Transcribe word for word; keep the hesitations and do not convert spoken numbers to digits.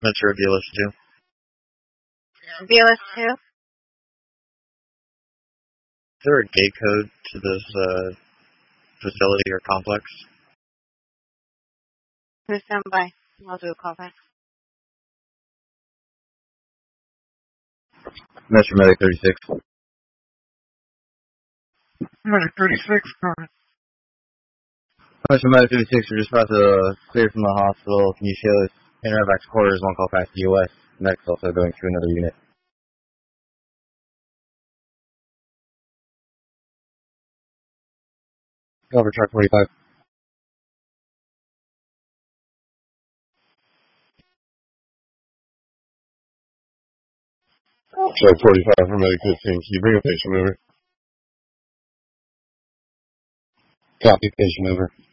Metro B L S two. B L S two? Is there a gate code to this uh, facility or complex? Who's stand by? I'll do a call back. Metro Medic thirty-six. Medic thirty-six, Carmen. Metro Medic thirty-six, we're just about to clear from the hospital. Can you show us Intervax quarters, one call past U S? Medic's also going to another unit. Over truck forty-five. Truck forty-five for Medic fifteen. Can you bring a patient over? Copy, patient over.